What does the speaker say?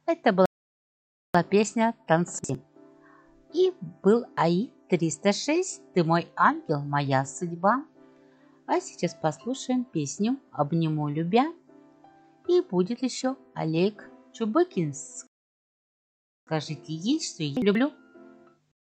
Это была песня «Танцуй». И был АИ 306 «Ты мой ангел, моя судьба». А сейчас послушаем песню «Обниму любя». И будет еще Олег Чубыкин. Скажите ей, что я люблю.